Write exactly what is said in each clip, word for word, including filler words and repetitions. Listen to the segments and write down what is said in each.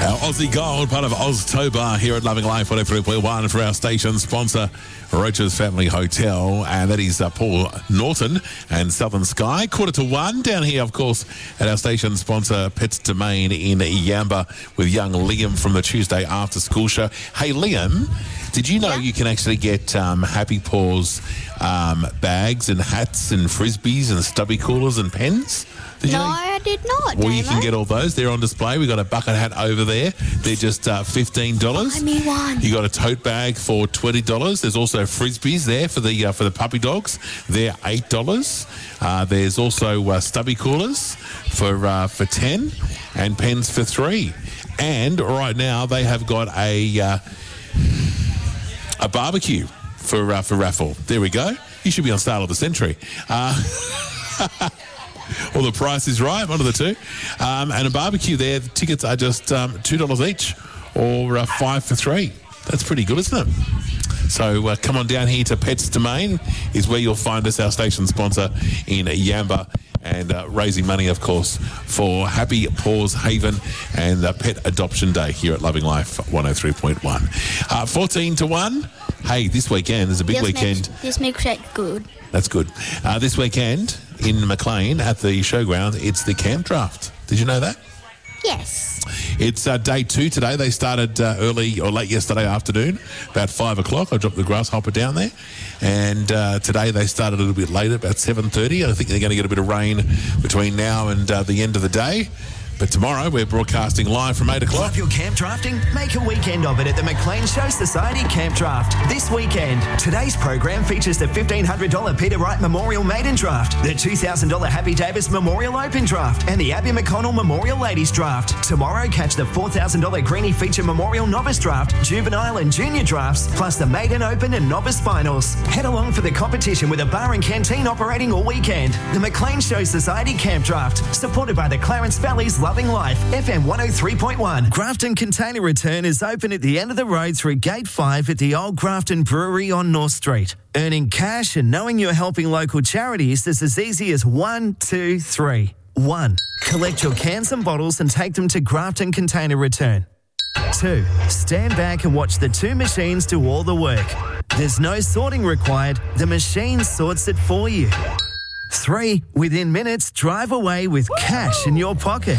Our Aussie Gold, part of Oztober here at Loving Life one oh three point one for our station sponsor, Roach's Family Hotel, and that is uh, Paul Norton and Southern Sky. Quarter to one down here, of course, at our station sponsor, Pets Domain in Yamba, with young Liam from the Tuesday After School Show. Hey, Liam, did you know yeah. you can actually get um, Happy Paws um, bags and hats and frisbees and stubby coolers and pens? Did no, you know? I did not. Well, you Damo. can get all those. They're on display. We've got a bucket hat over there. They're just uh, fifteen dollars. Buy me one. You got a tote bag for twenty dollars. There's also frisbees there for the uh, for the puppy dogs. They're eight dollars. Uh, there's also uh, stubby coolers for uh, for ten, and pens for three. And right now they have got a uh, a barbecue for uh, for raffle. There we go. You should be on sale of the century. Uh, Well, the price is right, one of the two. Um, and a barbecue there, the tickets are just um, two dollars each, or uh, five for three. That's pretty good, isn't it? So uh, come on down here to Pets Domain is where you'll find us, our station sponsor in Yamba, and uh, raising money, of course, for Happy Paws Haven and uh, Pet Adoption Day here at Loving Life one oh three point one. Uh, fourteen to one. Hey, this weekend is a big This weekend. Makes, this milkshake's good. That's good. Uh, this weekend in Maclean at the showground, it's the camp draft. Did you know that? Yes. It's uh, day two today. They started uh, early or late yesterday afternoon, about five o'clock. I dropped the grasshopper down there. And uh, today they started a little bit later, about seven thirty. I think they're going to get a bit of rain between now and uh, the end of the day. But tomorrow we're broadcasting live from eight o'clock. Love your camp drafting? Make a weekend of it at the Maclean Show Society Camp Draft. This weekend, today's program features the fifteen hundred dollars Peter Wright Memorial Maiden Draft, the two thousand dollars Happy Davis Memorial Open Draft, and the Abby McConnell Memorial Ladies Draft. Tomorrow, catch the four thousand dollars Greenie Feature Memorial Novice Draft, Juvenile and Junior Drafts, plus the Maiden Open and Novice Finals. Head along for the competition with a bar and canteen operating all weekend. The Maclean Show Society Camp Draft, supported by the Clarence Valley's Loving Life, F M one oh three point one. Grafton Container Return is open at the end of the road through Gate five at the Old Grafton Brewery on North Street. Earning cash and knowing you're helping local charities is as easy as one, two, three. One, collect your cans and bottles and take them to Grafton Container Return. Two, stand back and watch the two machines do all the work. There's no sorting required. The machine sorts it for you. Three, within minutes, drive away with cash in your pocket.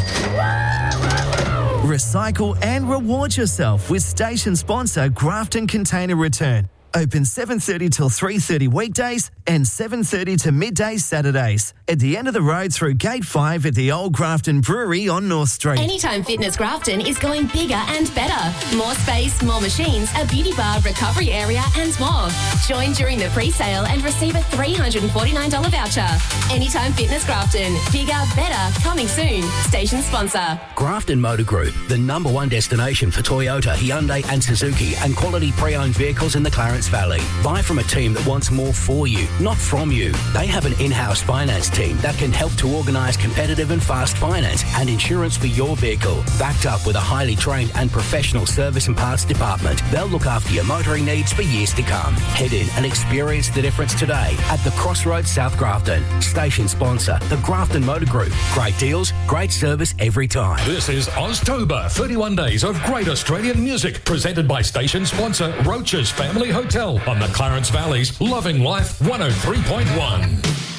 Recycle and reward yourself with station sponsor Grafton Container Return. Open seven thirty till three thirty weekdays and seven thirty to midday Saturdays. At the end of the road through Gate five at the Old Grafton Brewery on North Street. Anytime Fitness Grafton is going bigger and better. More space, more machines, a beauty bar, recovery area and more. Join during the pre-sale and receive a three hundred forty-nine dollars voucher. Anytime Fitness Grafton. Bigger, better, coming soon. Station sponsor. Grafton Motor Group, the number one destination for Toyota, Hyundai and Suzuki and quality pre-owned vehicles in the Clarence Valley. Buy from a team that wants more for you, not from you. They have an in-house finance team that can help to organise competitive and fast finance and insurance for your vehicle. Backed up with a highly trained and professional service and parts department, they'll look after your motoring needs for years to come. Head in and experience the difference today at the Crossroads South Grafton. Station sponsor, the Grafton Motor Group. Great deals, great service every time. This is Oztober, thirty-one days of great Australian music, presented by station sponsor Roach's Family Hotel on the Clarence Valley's Loving Life one oh three point one.